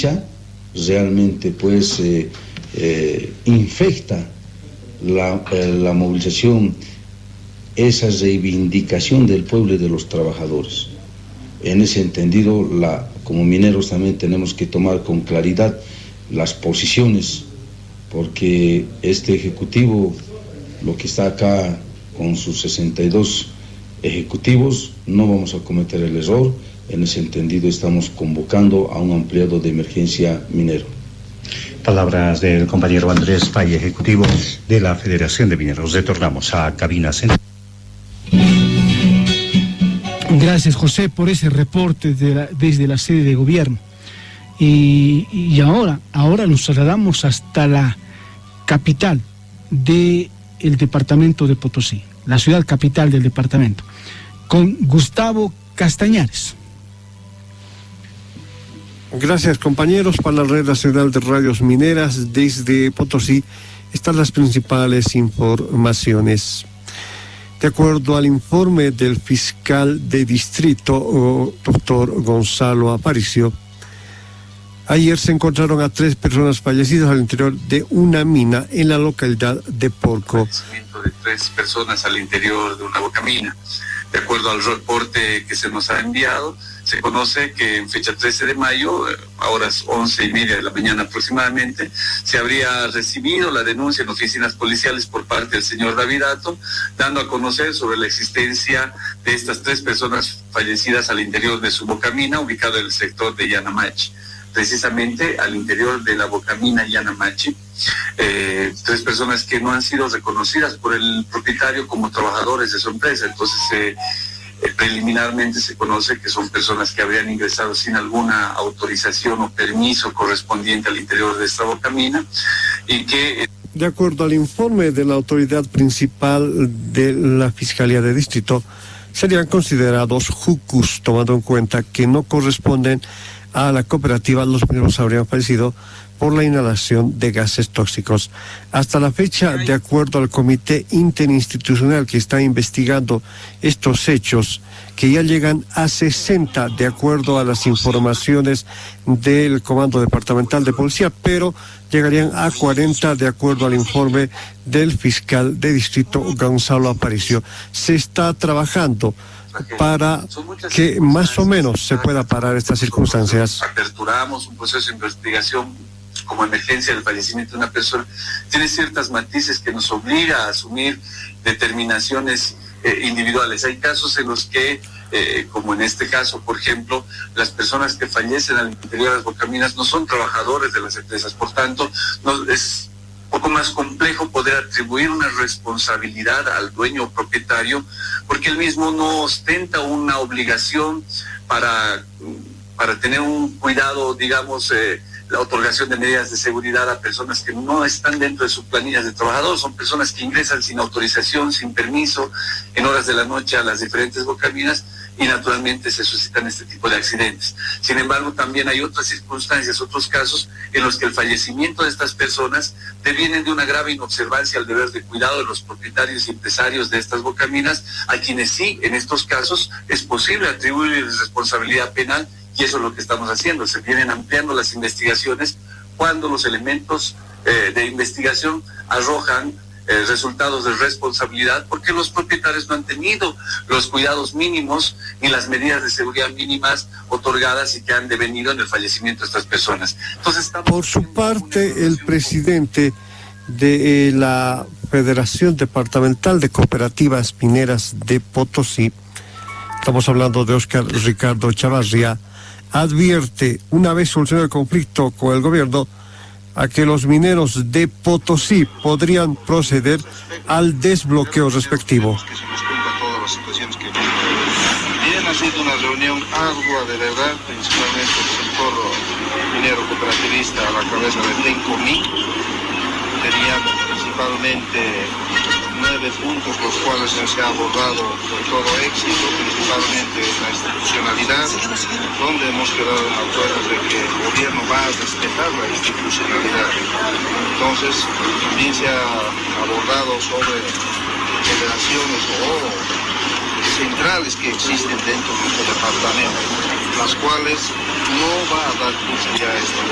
realmente pues infecta la movilización, esa reivindicación del pueblo y de los trabajadores. En ese entendido, como mineros también tenemos que tomar con claridad las posiciones, porque este Ejecutivo, lo que está acá con sus 62 ejecutivos, no vamos a cometer el error. En ese entendido estamos convocando a un ampliado de emergencia minero. Palabras del compañero Andrés Valle, ejecutivo de la Federación de Mineros. Retornamos a cabina central. Gracias, José, por ese reporte desde la sede de gobierno. Y ahora nos trasladamos hasta la capital del departamento de Potosí, la ciudad capital del departamento, con Gustavo Castañares. Gracias, compañeros. Para la Red Nacional de Radios Mineras desde Potosí están las principales informaciones. De acuerdo al informe del fiscal de distrito, doctor Gonzalo Aparicio, ayer se encontraron a 3 personas fallecidas al interior de una mina en la localidad de Porco. El fallecimiento de 3 personas al interior de una bocamina. De acuerdo al reporte que se nos ha enviado, se conoce que en fecha 13 de mayo, a horas 11:30 de la mañana aproximadamente, se habría recibido la denuncia en oficinas policiales por parte del señor Davidato, dando a conocer sobre la existencia de estas 3 personas fallecidas al interior de su bocamina, ubicado en el sector de Yanamachi. Precisamente al interior de la bocamina Yanamachi, 3 personas que no han sido reconocidas por el propietario como trabajadores de su empresa. Entonces, preliminarmente se conoce que son personas que habrían ingresado sin alguna autorización o permiso correspondiente al interior de esta bocamina y que... De acuerdo al informe de la autoridad principal de la Fiscalía de Distrito, serían considerados jucus, tomando en cuenta que no corresponden a la cooperativa. Los mineros habrían fallecido por la inhalación de gases tóxicos. Hasta la fecha, de acuerdo al comité interinstitucional que está investigando estos hechos, que ya llegan a 60 de acuerdo a las informaciones del Comando Departamental de Policía, pero llegarían a 40 de acuerdo al informe del fiscal de distrito Gonzalo Aparicio. Se está trabajando para que más o menos se pueda parar estas circunstancias. Aperturamos un proceso de investigación como emergencia del fallecimiento de una persona. Tiene ciertas matices que nos obliga a asumir determinaciones individuales. Hay casos en los que, como en este caso, por ejemplo, las personas que fallecen al interior de las bocaminas no son trabajadores de las empresas, por tanto, es un poco más complejo poder atribuir una responsabilidad al dueño o propietario, porque él mismo no ostenta una obligación para tener un cuidado, digamos, la otorgación de medidas de seguridad a personas que no están dentro de sus planillas de trabajador. Son personas que ingresan sin autorización, sin permiso, en horas de la noche a las diferentes bocaminas, y naturalmente se suscitan este tipo de accidentes. Sin embargo, también hay otras circunstancias, otros casos en los que el fallecimiento de estas personas devienen de una grave inobservancia al deber de cuidado de los propietarios y empresarios de estas bocaminas, a quienes sí, en estos casos, es posible atribuir responsabilidad penal, y eso es lo que estamos haciendo. Se vienen ampliando las investigaciones cuando los elementos de investigación arrojan resultados de responsabilidad, porque los propietarios no han tenido los cuidados mínimos ni las medidas de seguridad mínimas otorgadas y que han devenido en el fallecimiento de estas personas. Entonces, por su parte, el presidente de la Federación Departamental de Cooperativas Mineras de Potosí, estamos hablando de Óscar Ricardo Chavarría, advierte, una vez solucionado el conflicto con el gobierno, a que los mineros de Potosí podrían proceder al desbloqueo respectivo. Bien, ha sido una reunión ardua, de verdad, principalmente el sector minero cooperativista a la cabeza de Tencomi. Teníamos principalmente 9 puntos los cuales se ha abordado con todo éxito, principalmente la institucionalidad, donde hemos quedado en acuerdo de que el gobierno va a respetar la institucionalidad. Entonces, también se ha abordado sobre federaciones o centrales que existen dentro de nuestro departamento, las cuales no va a dar curso ya a esto.